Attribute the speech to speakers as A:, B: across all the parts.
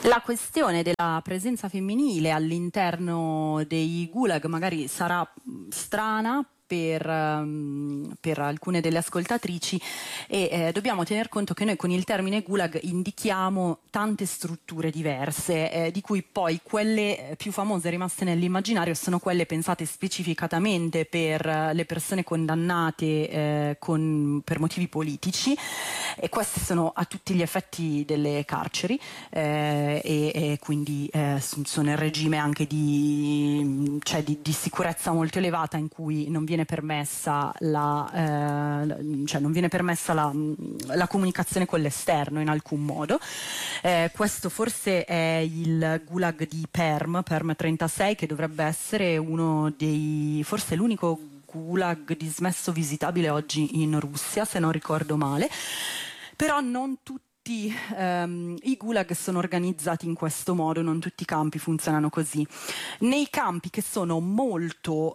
A: La questione della presenza femminile all'interno dei gulag magari sarà strana per alcune delle ascoltatrici e dobbiamo tener conto che noi con il termine gulag indichiamo tante strutture diverse, di cui poi quelle più famose rimaste nell'immaginario sono quelle pensate specificatamente per le persone condannate per motivi politici, e queste sono a tutti gli effetti delle carceri, e quindi sono in regime anche di sicurezza molto elevata, in cui non viene permessa la comunicazione con l'esterno in alcun modo. Questo forse è il gulag di Perm 36, che dovrebbe essere forse l'unico gulag dismesso visitabile oggi in Russia, se non ricordo male. Però non tutti i gulag sono organizzati in questo modo, non tutti i campi funzionano così. Nei campi che sono molto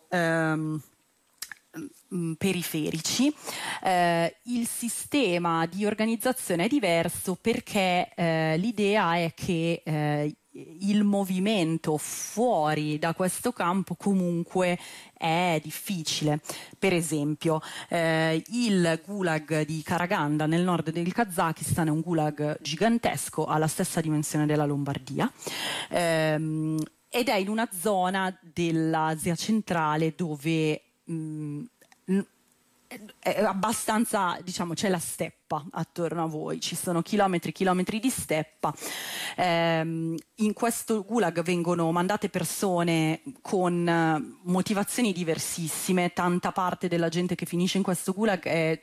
A: periferici, il sistema di organizzazione è diverso, perché l'idea è che il movimento fuori da questo campo comunque è difficile. Per esempio, il gulag di Karaganda nel nord del Kazakistan è un gulag gigantesco, ha la stessa dimensione della Lombardia, ed è in una zona dell'Asia centrale dove è abbastanza, c'è la steppa attorno a voi, ci sono chilometri di steppa. In questo gulag vengono mandate persone con motivazioni diversissime. Tanta parte della gente che finisce in questo gulag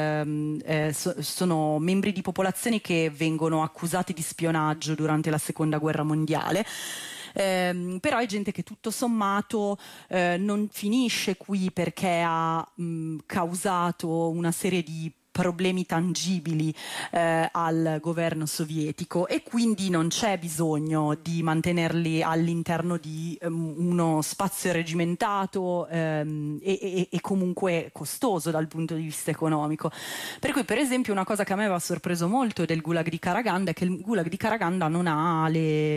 A: sono membri di popolazioni che vengono accusati di spionaggio durante la seconda guerra mondiale. Però è gente che tutto sommato non finisce qui perché ha causato una serie di problemi tangibili al governo sovietico, e quindi non c'è bisogno di mantenerli all'interno di uno spazio regimentato e comunque costoso dal punto di vista economico. Per cui, per esempio, una cosa che a me aveva sorpreso molto del gulag di Karaganda è che il gulag di Karaganda non ha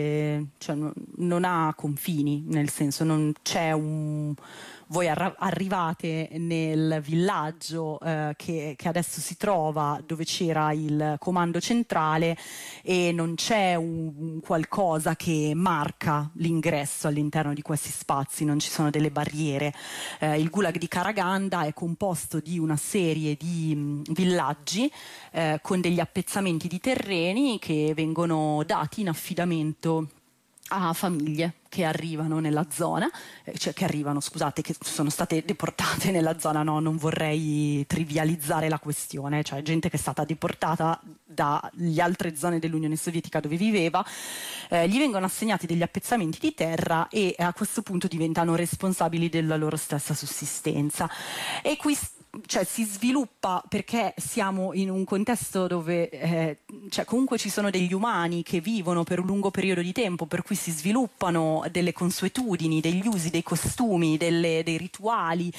A: non ha confini, nel senso non c'è voi arrivate nel villaggio che adesso si trova, dove c'era il comando centrale, e non c'è un qualcosa che marca l'ingresso all'interno di questi spazi, non ci sono delle barriere. Il gulag di Karaganda è composto di una serie di villaggi con degli appezzamenti di terreni che vengono dati in affidamento a famiglie che arrivano nella zona, che sono state deportate nella zona. No, non vorrei trivializzare la questione, cioè gente che è stata deportata dalle altre zone dell'Unione Sovietica dove viveva, gli vengono assegnati degli appezzamenti di terra e a questo punto diventano responsabili della loro stessa sussistenza. E qui si sviluppa, perché siamo in un contesto dove comunque ci sono degli umani che vivono per un lungo periodo di tempo, per cui si sviluppano delle consuetudini, degli usi, dei costumi, dei rituali,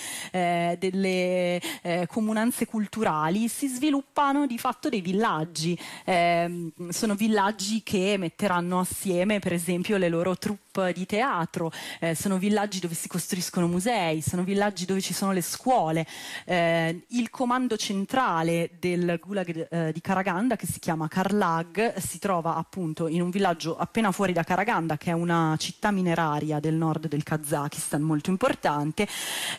A: delle comunanze culturali. Si sviluppano di fatto dei villaggi, sono villaggi che metteranno assieme per esempio le loro troupe di teatro, sono villaggi dove si costruiscono musei, sono villaggi dove ci sono le scuole. Il comando centrale del gulag di Karaganda, che si chiama Karlag, si trova appunto in un villaggio appena fuori da Karaganda, che è una città mineraria del nord del Kazakistan molto importante.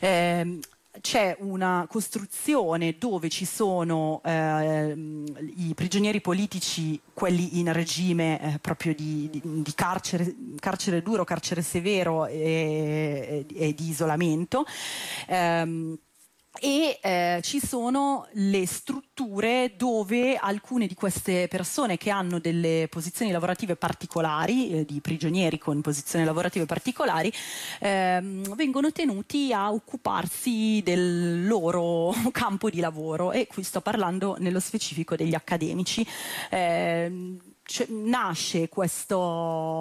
A: C'è una costruzione dove ci sono i prigionieri politici, quelli in regime proprio di carcere duro, carcere severo e di isolamento. Ci sono le strutture dove alcune di queste persone che hanno delle posizioni lavorative particolari, di prigionieri con posizioni lavorative particolari, vengono tenuti a occuparsi del loro campo di lavoro, e qui sto parlando nello specifico degli accademici. Nasce questo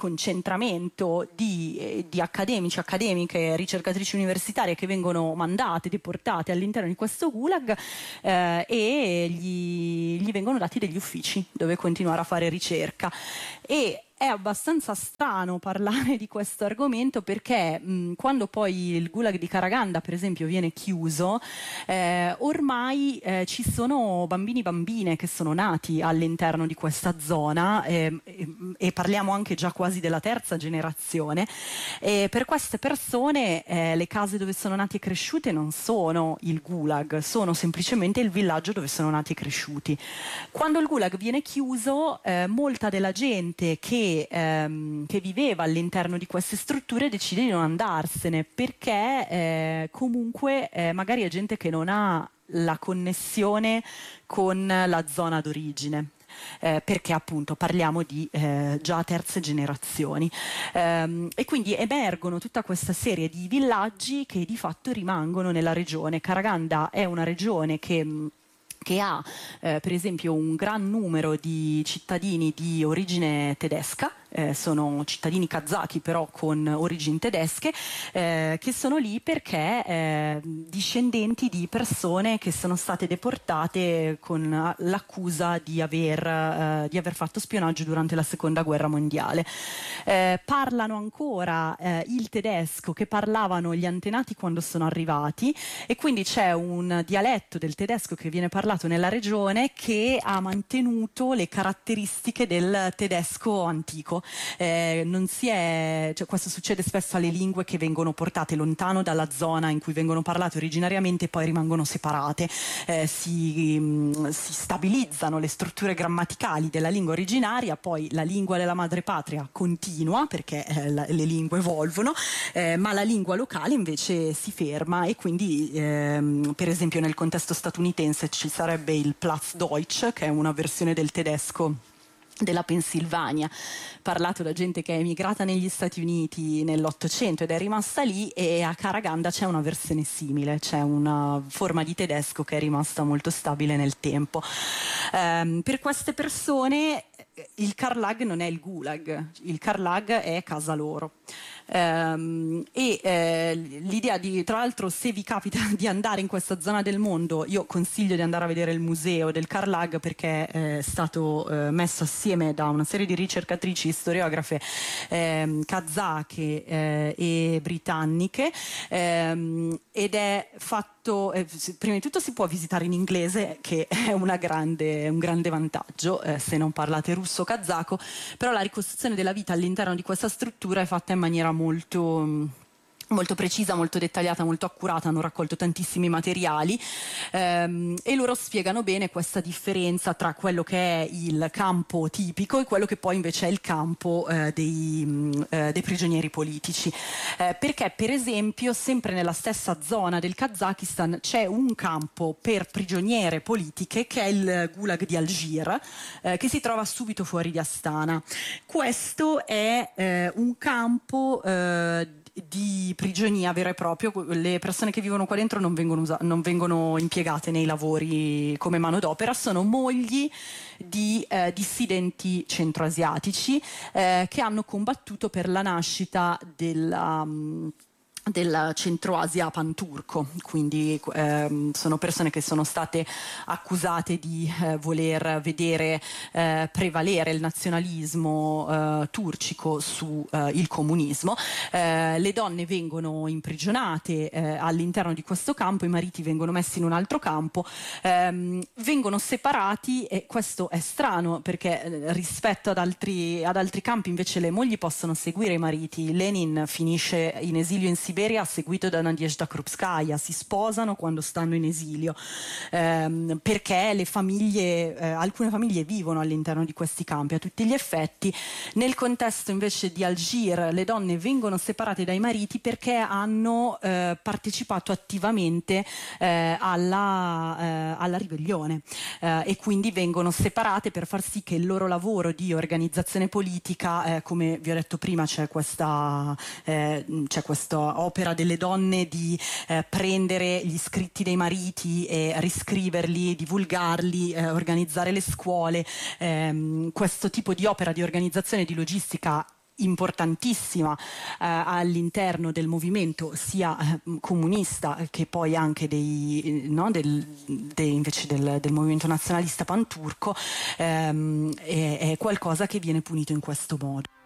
A: concentramento di accademici, accademiche, ricercatrici universitarie che vengono mandate, deportate all'interno di questo gulag, e gli vengono dati degli uffici dove continuare a fare ricerca. E è abbastanza strano parlare di questo argomento perché quando poi il gulag di Karaganda, per esempio, viene chiuso, ormai ci sono bambini e bambine che sono nati all'interno di questa zona, e parliamo anche già quasi della terza generazione. E per queste persone le case dove sono nati e cresciute non sono il gulag, sono semplicemente il villaggio dove sono nati e cresciuti. Quando il gulag viene chiuso, molta della gente che viveva all'interno di queste strutture decide di non andarsene perché comunque magari è gente che non ha la connessione con la zona d'origine. Perché appunto parliamo di già terze generazioni, e quindi emergono tutta questa serie di villaggi che di fatto rimangono nella regione. Karaganda è una regione che ha per esempio un gran numero di cittadini di origine tedesca, sono cittadini kazaki però con origini tedesche, che sono lì perché discendenti di persone che sono state deportate con l'accusa di aver fatto spionaggio durante la seconda guerra mondiale. Parlano ancora il tedesco che parlavano gli antenati quando sono arrivati, e quindi c'è un dialetto del tedesco che viene parlato nella regione che ha mantenuto le caratteristiche del tedesco antico. Questo succede spesso alle lingue che vengono portate lontano dalla zona in cui vengono parlate originariamente e poi rimangono separate. Si stabilizzano le strutture grammaticali della lingua originaria, poi la lingua della madrepatria continua perché le lingue evolvono, ma la lingua locale invece si ferma, e quindi per esempio nel contesto statunitense ci sarebbe il Plattdeutsch, che è una versione del tedesco della Pennsylvania, parlato da gente che è emigrata negli Stati Uniti nell'Ottocento ed è rimasta lì, e a Karaganda c'è una versione simile, c'è una forma di tedesco che è rimasta molto stabile nel tempo. Per queste persone il Karlag non è il gulag, il Karlag è casa loro. L'idea di, tra l'altro, se vi capita di andare in questa zona del mondo, io consiglio di andare a vedere il museo del Karlag, perché è stato messo assieme da una serie di ricercatrici storiografe kazake e britanniche, ed è fatto, prima di tutto si può visitare in inglese, che è un grande vantaggio se non parlate russo o kazako, però la ricostruzione della vita all'interno di questa struttura è fatta in maniera molto precisa, molto dettagliata, molto accurata. Hanno raccolto tantissimi materiali, e loro spiegano bene questa differenza tra quello che è il campo tipico e quello che poi invece è il campo dei prigionieri politici, perché per esempio sempre nella stessa zona del Kazakistan c'è un campo per prigioniere politiche che è il Gulag di Algir, che si trova subito fuori di Astana. Questo è un campo di prigionia vero e proprio. Le persone che vivono qua dentro non vengono impiegate nei lavori come manodopera, sono mogli di dissidenti centroasiatici che hanno combattuto per la nascita del Centro Asia panturco, quindi sono persone che sono state accusate di voler vedere prevalere il nazionalismo turcico su il comunismo. Le donne vengono imprigionate all'interno di questo campo, i mariti vengono messi in un altro campo, vengono separati, e questo è strano perché rispetto ad altri campi invece le mogli possono seguire i mariti. Lenin finisce in esilio in Siberia seguito da Nadezhda Krupskaya, si sposano quando stanno in esilio, perché le famiglie, alcune famiglie vivono all'interno di questi campi a tutti gli effetti. Nel contesto invece di Algir le donne vengono separate dai mariti perché hanno partecipato attivamente alla ribellione, e quindi vengono separate per far sì che il loro lavoro di organizzazione politica, come vi ho detto prima, c'è questa opera delle donne di prendere gli scritti dei mariti e riscriverli, divulgarli, organizzare le scuole. Questo tipo di opera di organizzazione e di logistica importantissima all'interno del movimento sia comunista che poi anche invece del movimento nazionalista panturco, è qualcosa che viene punito in questo modo.